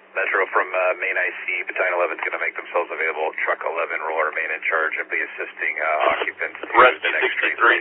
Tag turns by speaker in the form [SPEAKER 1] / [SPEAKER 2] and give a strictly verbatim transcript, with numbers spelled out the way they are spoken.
[SPEAKER 1] Metro from uh, main I C, Battalion eleven is going to make themselves available. Truck eleven will remain in charge and be assisting uh, occupants to
[SPEAKER 2] Rescue
[SPEAKER 1] the next train.
[SPEAKER 2] sixty-three,